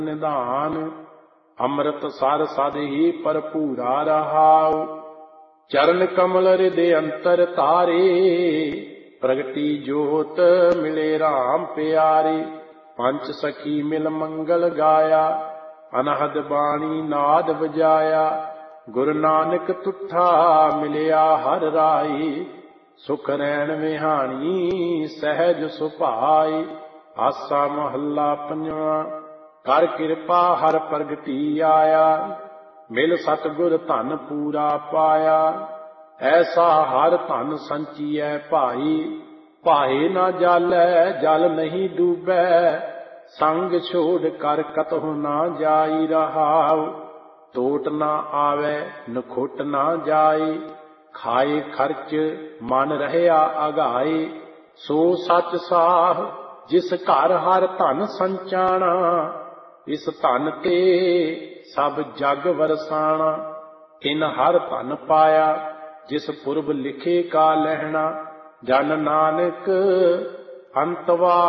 निधान। अमृत सार सद ही भरपूरा रहाओ। चरण कमल हृदय अंतर तारे। प्रगटी जोत मिले राम प्यारे। पंच सखी मिल मंगल गाया। अनहद बाणी नाद बजाया। गुरु नानक तुठा मिलिया हर राई। सुख रैन विहानी सहज सुभाई। आसा महला पंजवा। कर कृपा हर प्रगति आया। मिल सतगुर धन पूरा पाया। ऐसा हर धन संचिए भाई। भाए ना जालै जल नहीं डूबै। संग छोड़ कर कतहु ना जाई रहाओ। टोट ना आवे नखुट ना जाए। खाए खर्च मन रहया अघाए। सो सच साह जिस घर हर धन संचाना। इस धन ते सब जग वरसाना। इन हर धन पाया जिस पुरब लिखे का लहना। जन नानक अंतवा